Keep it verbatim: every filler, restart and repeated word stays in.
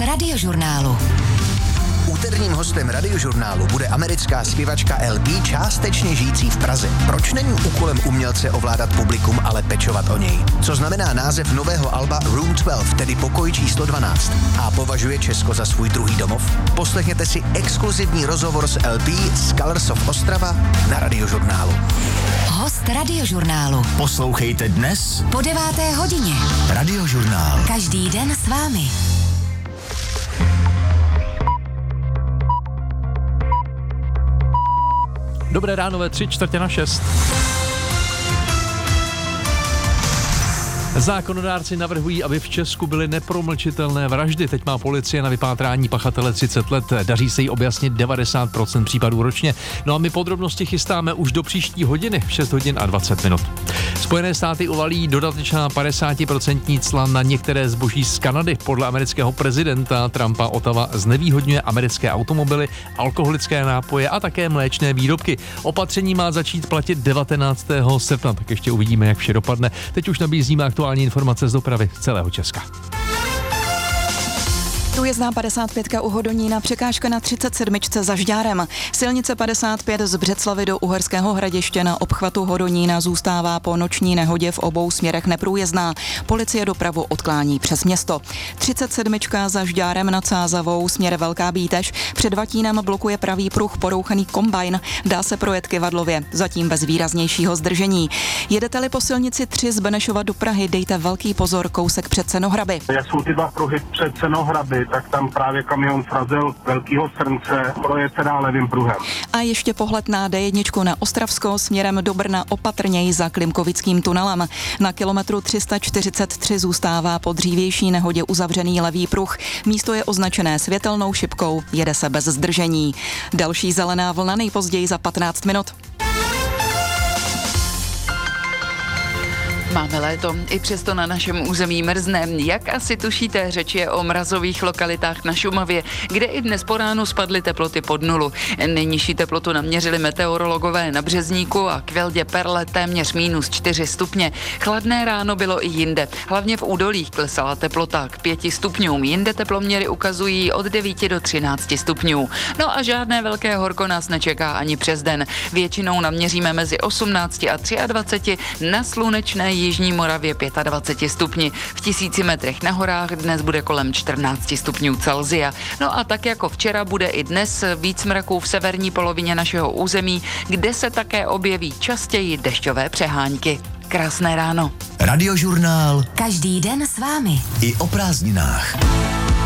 Radiožurnálu. Úterním hostem Radiožurnálu bude americká zpěvačka El Pi, částečně žijící v Praze. Proč není úkolem umělce ovládat publikum, ale pečovat o něj? Co znamená název nového alba Room dvanáct, tedy pokoj číslo dvanáct? A považuje Česko za svůj druhý domov? Poslechněte si exkluzivní rozhovor s El Pi z Colors of Ostrava na Radiožurnálu. Host Radiožurnálu. Poslouchejte dnes Po deváté hodině. Radiožurnál. Každý den s vámi. Dobré ráno ve tři čtvrtě na šest. Zákonodárci navrhují, aby v Česku byly nepromlčitelné vraždy. Teď má policie na vypátrání pachatele třicet let. Daří se jí objasnit devadesát procent případů ročně. No a my podrobnosti chystáme už do příští hodiny v šest hodin a dvacet minut. Spojené státy uvalí dodatečná padesátiprocentní cla na některé zboží z Kanady. Podle amerického prezidenta Trumpa Ottawa znevýhodňuje americké automobily, alkoholické nápoje a také mléčné výrobky. Opatření má začít platit devatenáctého srpna, tak ještě uvidíme, jak vše dopadne. Teď už nabízíme aktuální informace z dopravy celého Česka. Průjezdná padesát pět u Hodonína, překážka na třicet sedm za Žďárem. Silnice padesát pět z Břeclavy do Uherského Hradiště na obchvatu Hodonína zůstává po noční nehodě v obou směrech neprůjezdná. Policie dopravu odklání přes město. třicet sedm za Žďárem nad Sázavou, směr Velká Bítež. Před Vatínem blokuje pravý pruh porouchaný kombajn. Dá se projet Kyvadlově, zatím bez výraznějšího zdržení. Jedete-li po silnici tři z Benešova do Prahy, dejte velký pozor, kousek před Cenohraby. Jak jsou ty dva pruhy před Cenohraby, tak tam právě kamion srazil velkýho srnce, projet se dá levým pruhem. A ještě pohled na D jedna na Ostravsko směrem do Brna opatrněji za Klimkovickým tunelem. Na kilometru tři sta čtyřicet tři zůstává po dřívější nehodě uzavřený levý pruh. Místo je označené světelnou šipkou, jede se bez zdržení. Další zelená vlna nejpozději za patnáct minut. Máme léto, i přesto na našem území mrzne. Jak asi tušíte, řeč je o mrazových lokalitách na Šumavě, kde i dnes po ránu spadly teploty pod nulu. Nejnižší teplotu naměřili meteorologové na Březníku a k Veldě Perle téměř minus čtyři stupně. Chladné ráno bylo i jinde. Hlavně v údolích klesala teplota k pěti stupňům. Jinde teploměry ukazují od devíti do třinácti stupňů. No a žádné velké horko nás nečeká ani přes den. Většinou naměříme mezi osmnácti a dvaceti tři, na slunečné Jižní Moravě dvaceti pěti stupni. V tisíci metrech na horách dnes bude kolem čtrnácti stupňů Celsia. No a tak jako včera bude i dnes víc mraků v severní polovině našeho území, kde se také objeví častěji dešťové přehánky. Krásné ráno. Radiožurnál. Každý den s vámi. I o prázdninách.